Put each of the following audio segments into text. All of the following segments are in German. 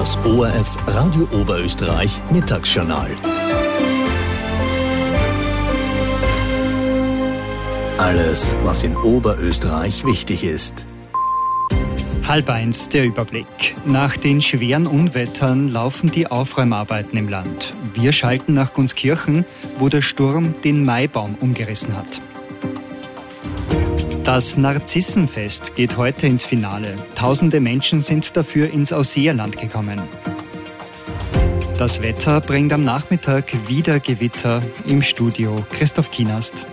Das ORF Radio Oberösterreich Mittagsjournal. Alles, was in Oberösterreich wichtig ist. 12:30 der Überblick. Nach den schweren Unwettern laufen die Aufräumarbeiten im Land. Wir schalten nach Gunskirchen, wo der Sturm den Maibaum umgerissen hat. Das Narzissenfest geht heute ins Finale. Tausende Menschen sind dafür ins Ausseerland gekommen. Das Wetter bringt am Nachmittag wieder Gewitter. Im Studio Christoph Kienast.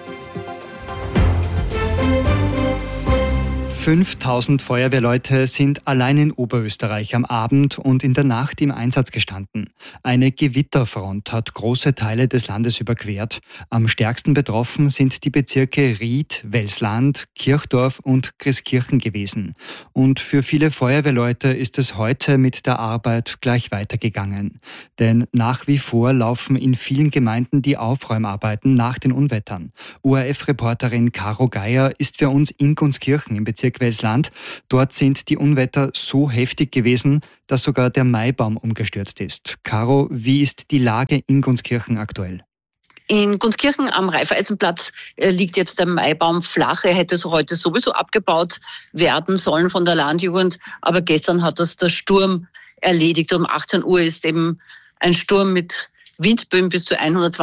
5000 Feuerwehrleute sind allein in Oberösterreich am Abend und in der Nacht im Einsatz gestanden. Eine Gewitterfront hat große Teile des Landes überquert. Am stärksten betroffen sind die Bezirke Ried, Welsland, Kirchdorf und Christkirchen gewesen. Und für viele Feuerwehrleute ist es heute mit der Arbeit gleich weitergegangen. Denn nach wie vor laufen in vielen Gemeinden die Aufräumarbeiten nach den Unwettern. ORF-Reporterin Caro Geier ist für uns in Gunskirchen im Bezirk Welsland. Dort sind die Unwetter so heftig gewesen, dass sogar der Maibaum umgestürzt ist. Caro, wie ist die Lage in Gunskirchen aktuell? In Gunskirchen am Raiffeisenplatz liegt jetzt der Maibaum flach. Er hätte so heute sowieso abgebaut werden sollen von der Landjugend, aber gestern hat das der Sturm erledigt. Um 18 Uhr ist eben ein Sturm mit Windböen bis zu 120